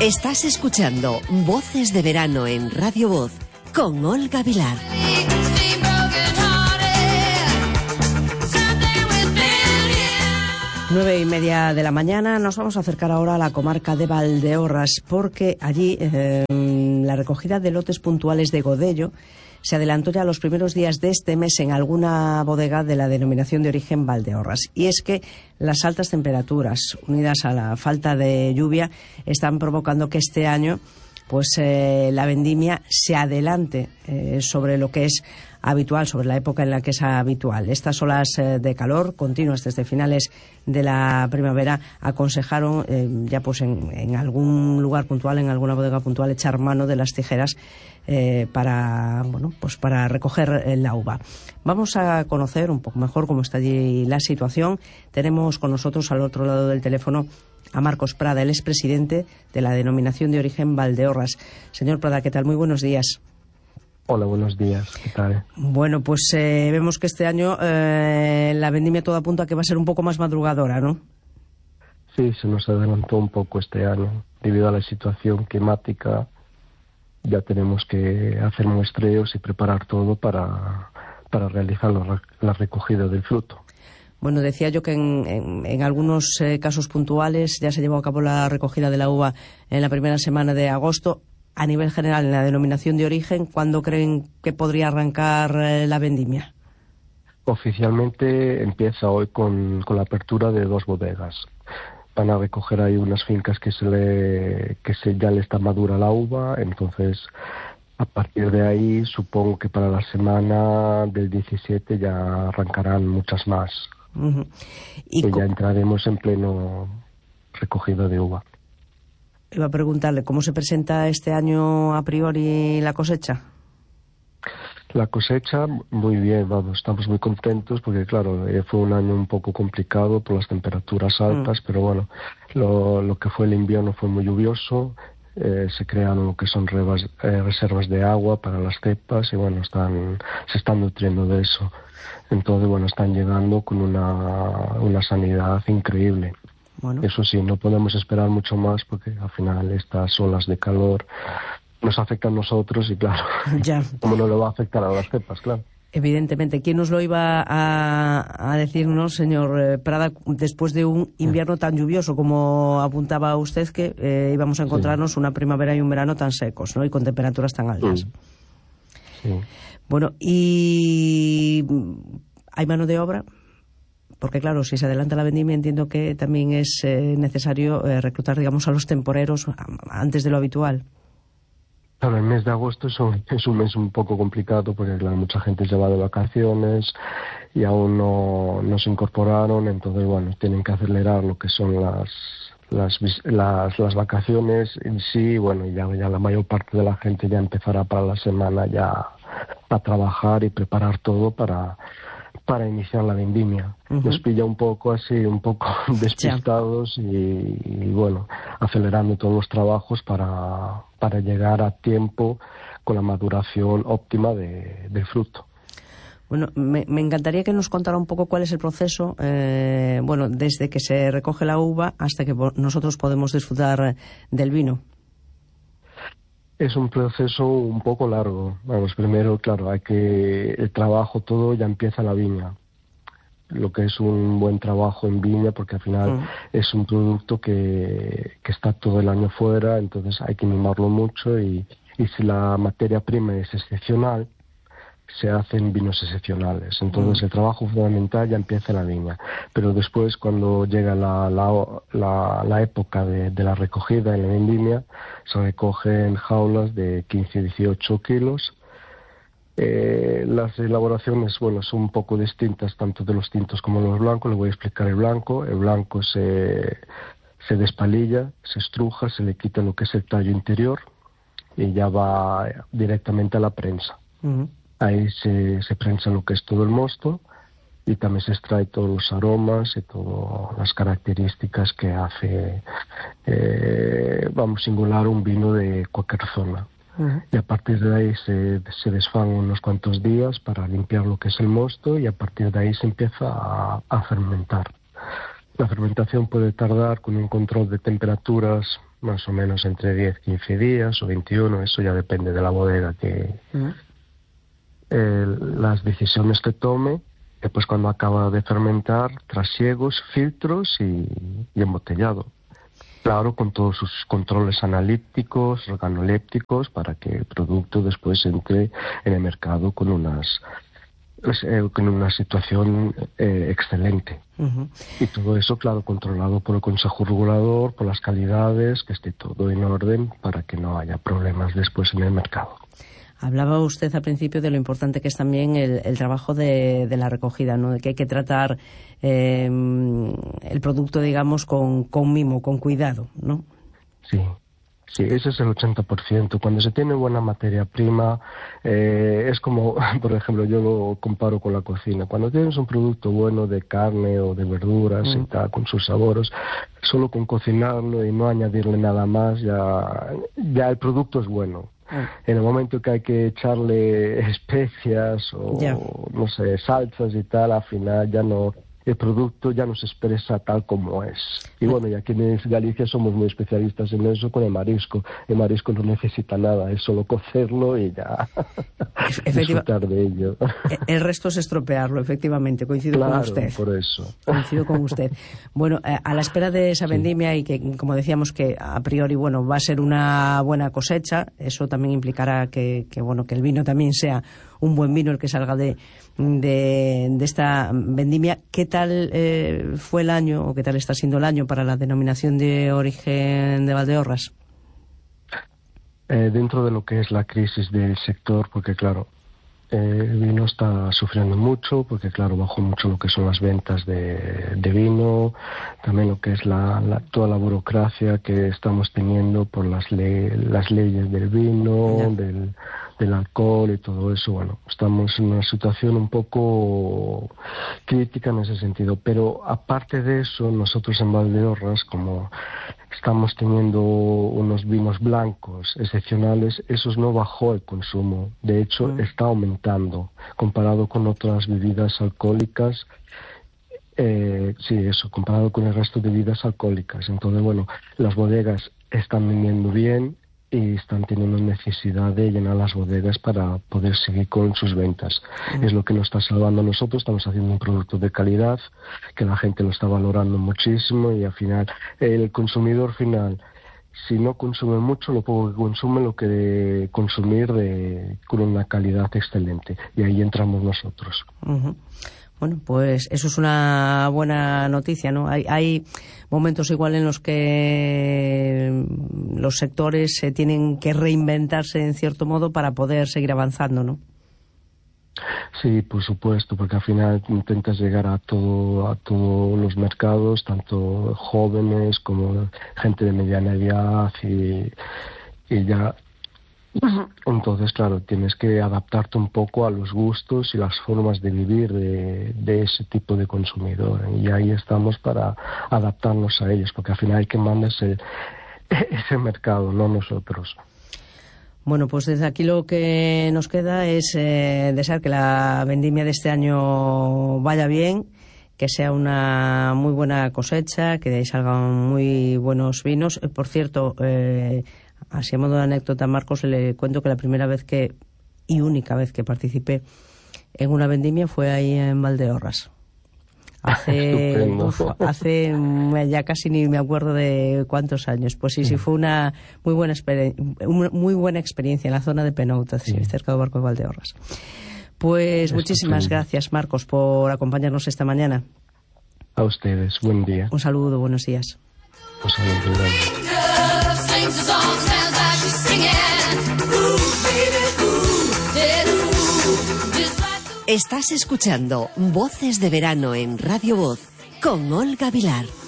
Estás escuchando Voces de Verano en Radio Voz con Olga Vilar. 9:30 de la mañana. Nos vamos a acercar ahora a la comarca de Valdeorras, porque allí la recogida de lotes puntuales de Godello se adelantó ya los primeros días de este mes en alguna bodega de la denominación de origen Valdeorras. Y es que las altas temperaturas, unidas a la falta de lluvia, están provocando que este año la vendimia se adelante sobre lo que es habitual, sobre la época en la que es habitual. Estas olas de calor continuas desde finales de la primavera aconsejaron ya en algún lugar puntual, en alguna bodega puntual, echar mano de las tijeras para recoger la uva. Vamos a conocer un poco mejor cómo está allí la situación. Tenemos con nosotros al otro lado del teléfono a Marcos Prada, él es presidente de la denominación de origen Valdeorras. Señor Prada, ¿qué tal? Muy buenos días. Hola, buenos días. ¿Qué tal? Bueno, vemos que este año la vendimia todo apunta a que va a ser un poco más madrugadora, ¿no? Sí, se nos adelantó un poco este año. Debido a la situación climática, ya tenemos que hacer muestreos y preparar todo para realizar la recogida del fruto. Bueno, decía yo que en algunos casos puntuales ya se llevó a cabo la recogida de la uva en la primera semana de agosto. A nivel general, en la denominación de origen, ¿cuándo creen que podría arrancar la vendimia? Oficialmente empieza hoy con la apertura de 2 bodegas. Van a recoger ahí unas fincas que ya le está madura la uva, entonces a partir de ahí supongo que para la semana del 17 ya arrancarán muchas más. Uh-huh. Y ya entraremos en pleno recogida de uva. Iba a preguntarle, ¿cómo se presenta este año a priori la cosecha? La cosecha, muy bien, estamos muy contentos porque, claro, fue un año un poco complicado por las temperaturas altas, pero bueno, lo que fue el invierno fue muy lluvioso, se crearon lo que son reservas de agua para las cepas y, bueno, se están nutriendo de eso. Entonces, bueno, están llegando con una sanidad increíble. Bueno. Eso sí, no podemos esperar mucho más porque al final estas olas de calor nos afectan a nosotros y claro, ya. ¿Cómo no le va a afectar a las cepas? Claro. Evidentemente, ¿quién nos lo iba a decirnos, señor Prada, después de un invierno tan lluvioso como apuntaba usted, que íbamos a encontrarnos una primavera y un verano tan secos, ¿no? Y con temperaturas tan altas? Sí. Bueno, ¿y hay mano de obra? Porque, claro, si se adelanta la vendimia, entiendo que también es necesario reclutar, digamos, a los temporeros antes de lo habitual. Claro, el mes de agosto es un mes un poco complicado porque, claro, mucha gente se va de vacaciones y aún no se incorporaron, entonces, bueno, tienen que acelerar lo que son las vacaciones en sí, bueno, ya la mayor parte de la gente ya empezará para la semana ya a trabajar y preparar todo para iniciar la vendimia. Uh-huh. Nos pilla un poco despistados y bueno, acelerando todos los trabajos para llegar a tiempo con la maduración óptima del fruto. Bueno, me encantaría que nos contara un poco cuál es el proceso, desde que se recoge la uva hasta que nosotros podemos disfrutar del vino. Es un proceso un poco largo. Primero, claro, el trabajo todo ya empieza en la viña. Lo que es un buen trabajo en viña, porque al final es un producto que está todo el año fuera, entonces hay que mimarlo mucho y si la materia prima es excepcional, se hacen vinos excepcionales. Entonces el trabajo fundamental ya empieza en la viña. Pero después, cuando llega la época de la recogida en la vendimia, se recogen jaulas de 15-18 kilos. Las elaboraciones, son un poco distintas tanto de los tintos como de los blancos. Le voy a explicar el blanco. El blanco se despalilla, se estruja, se le quita lo que es el tallo interior y ya va directamente a la prensa. Uh-huh. Ahí se prensa lo que es todo el mosto y también se extrae todos los aromas y todas las características que hace singular un vino de cualquier zona. Uh-huh. Y a partir de ahí se desfán unos cuantos días para limpiar lo que es el mosto y a partir de ahí se empieza a fermentar. La fermentación puede tardar con un control de temperaturas más o menos entre 10-15 días o 21, eso ya depende de la bodega, las decisiones que tome. Después, cuando acaba de fermentar, trasiegos, filtros y embotellado. Claro, con todos sus controles analíticos, organolépticos, para que el producto después entre en el mercado con una situación excelente. Uh-huh. Y todo eso, claro, controlado por el Consejo Regulador, por las calidades, que esté todo en orden para que no haya problemas después en el mercado. Hablaba usted al principio de lo importante que es también el trabajo de la recogida, ¿no? De que hay que tratar el producto, digamos, con mimo, con cuidado, ¿no? Sí, ese es el 80%. Cuando se tiene buena materia prima, es como, por ejemplo, yo lo comparo con la cocina. Cuando tienes un producto bueno de carne o de verduras y tal, con sus sabores, solo con cocinarlo y no añadirle nada más, ya el producto es bueno. En el momento que hay que echarle especias o, no sé, salsas y tal, al final ya no... El producto ya no se expresa tal como es. Y bueno, y aquí en Galicia somos muy especialistas en eso con el marisco. El marisco no necesita nada, es solo cocerlo y ya disfrutar de ello. El resto es estropearlo, efectivamente, coincido con usted. Por eso. Coincido con usted. Bueno, a la espera de esa vendimia y que, como decíamos, que a priori, bueno, va a ser una buena cosecha, eso también implicará que el vino también sea un buen vino el que salga de esta vendimia. ¿Qué tal fue el año o qué tal está siendo el año para la denominación de origen de Valdeorras? Dentro de lo que es la crisis del sector, porque claro, el vino está sufriendo mucho, porque claro, bajó mucho lo que son las ventas de vino, también lo que es toda la burocracia que estamos teniendo por las leyes del vino, del alcohol y todo eso. Bueno, estamos en una situación un poco crítica en ese sentido, pero aparte de eso, nosotros en Valdeorras, como estamos teniendo unos vinos blancos excepcionales, esos no bajó el consumo, de hecho está aumentando comparado con otras bebidas alcohólicas. Comparado con el resto de bebidas alcohólicas. Entonces, bueno, las bodegas están vendiendo bien y están teniendo necesidad de llenar las bodegas para poder seguir con sus ventas. Es lo que nos está salvando a nosotros. Estamos haciendo un producto de calidad que la gente lo está valorando muchísimo y al final el consumidor final, si no consume mucho, lo poco que consume lo que consumir con una calidad excelente, y ahí entramos nosotros. Uh-huh. Bueno, pues eso es una buena noticia, ¿no? Hay momentos igual en los que los sectores tienen que reinventarse en cierto modo para poder seguir avanzando, ¿no? Sí, por supuesto, porque al final intentas llegar a todos los mercados, tanto jóvenes como gente de mediana edad y ya. Entonces, claro, tienes que adaptarte un poco a los gustos y las formas de vivir de ese tipo de consumidor, y ahí estamos para adaptarnos a ellos, porque al final el que manda es ese mercado, no nosotros. Bueno, pues desde aquí lo que nos queda es desear que la vendimia de este año vaya bien, que sea una muy buena cosecha, que de ahí salgan muy buenos vinos. Por cierto, así a modo de anécdota, Marcos, le cuento que la primera vez y única vez que participé en una vendimia fue ahí en Valdeorras. Hace ya casi ni me acuerdo de cuántos años. Pues sí, fue una muy buena experiencia en la zona de Penouta, cerca del Barco de Valdeorras. Pues muchísimas gracias, Marcos, por acompañarnos esta mañana. A ustedes, buen día. Un saludo, buenos días. Un saludo. Estás escuchando Voces de Verano en Radio Voz con Olga Vilar.